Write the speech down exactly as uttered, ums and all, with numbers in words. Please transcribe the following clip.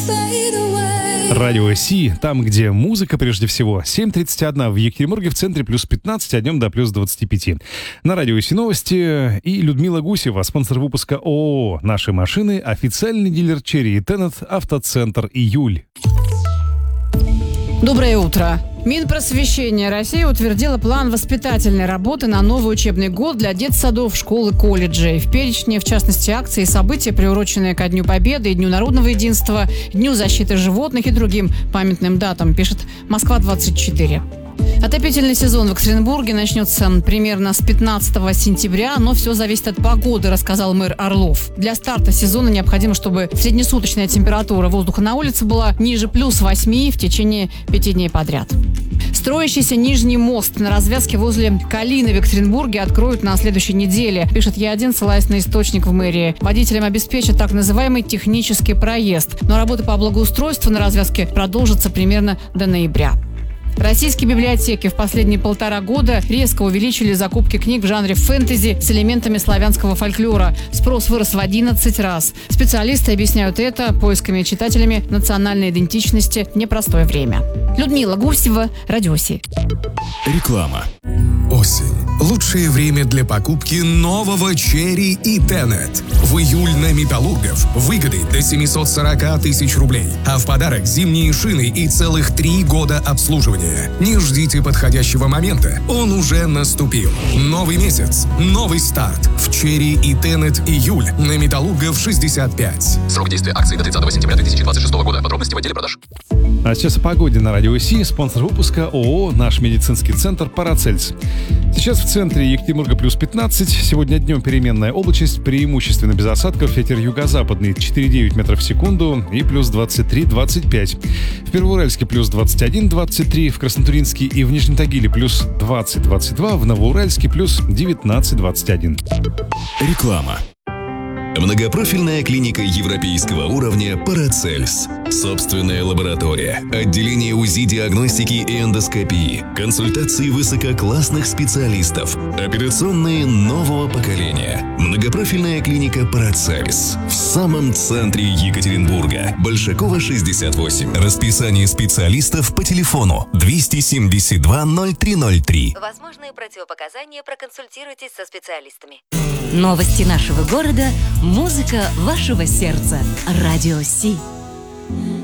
Радио Си, там, где музыка прежде всего. семь тридцать один в Екатеринбурге, в центре плюс пятнадцать, а днем до плюс двадцать пять. На Радио Си новости. И Людмила Гусева, спонсор выпуска ООО «Наши машины», официальный дилер Черри и Теннет, автоцентр «Июль». Доброе утро. Минпросвещение России утвердило план воспитательной работы на новый учебный год для детсадов, школ и колледжей. В перечне, в частности, акции и события, приуроченные ко Дню Победы, Дню народного единства, Дню защиты животных и другим памятным датам, пишет Москва двадцать четыре. Отопительный сезон в Екатеринбурге начнется примерно с пятнадцатого сентября, но все зависит от погоды, рассказал мэр Орлов. Для старта сезона необходимо, чтобы среднесуточная температура воздуха на улице была ниже плюс восьми в течение пяти дней подряд. Строящийся Нижний мост на развязке возле Калины в Екатеринбурге откроют на следующей неделе, пишет Е один, ссылаясь на источник в мэрии. Водителям обеспечат так называемый технический проезд, но работы по благоустройству на развязке продолжатся примерно до ноября. Российские библиотеки в последние полтора года резко увеличили закупки книг в жанре фэнтези с элементами славянского фольклора. Спрос вырос в одиннадцать раз. Специалисты объясняют это поисками читателями национальной идентичности в непростое время. Людмила Гусева, Радио Си. Реклама. Осень. Лучшее время для покупки нового Черри и Теннет. В июль на Металлургов выгоды до семьсот сорок тысяч рублей. А в подарок зимние шины и целых три года обслуживания. Не ждите подходящего момента. Он уже наступил. Новый месяц. Новый старт. В Черри и Теннет июль на Металлургов шестьдесят пять. Срок действия акции до тридцатого сентября две тысячи двадцать шестого года. Подробности в отделе продаж. А сейчас о погоде на Радио Си. Спонсор выпуска ООО «Наш медицинский центр Парацельс». Сейчас в центре Екатеринбурга плюс пятнадцать. Сегодня днем переменная облачность, преимущественно без осадков. Ветер юго-западный четыре и девять метров в секунду и плюс двадцать три - двадцать пять. В Первоуральске плюс двадцать один - двадцать три. В Краснотуринске и в Нижнем Тагиле плюс двадцать - двадцать два. В Новоуральске плюс девятнадцать - двадцать один. Реклама. Многопрофильная клиника европейского уровня «Парацельс». Собственная лаборатория, отделение УЗИ-диагностики и эндоскопии, консультации высококлассных специалистов, операционные нового поколения. Многопрофильная клиника «Парацельс» в самом центре Екатеринбурга. Большакова, шестьдесят восемь. Расписание специалистов по телефону двести семьдесят два ноль три ноль три. Возможные противопоказания, проконсультируйтесь со специалистами. Новости нашего города, музыка вашего сердца. Радио Си.